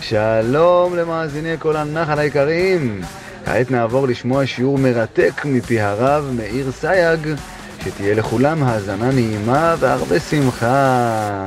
שלום למאזיני כל הנחל היקרים. כעת נעבור לשמוע שיעור מרתק מפי הרב מאיר סייג, שתהיה לכולם האזנה נעימה והרבה שמחה.